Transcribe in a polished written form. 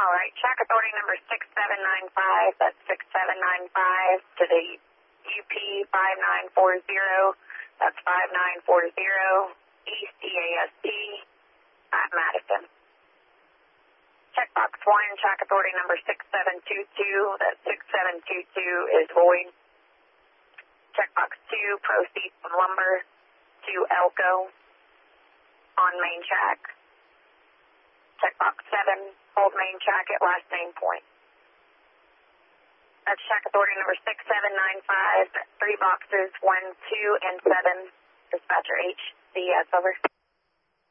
All right, track authority number 6795, that's 6795 to the UP 5940, that's 5940, East EAST at Madison. Checkbox 1, track authority number 6722, that 6722 is void. Checkbox 2, proceed from lumber to Elko on main track. Checkbox 7, hold main track at last name point. That's track authority number 6795, 3 boxes, 1, 2, and 7. Dispatcher HCS, over.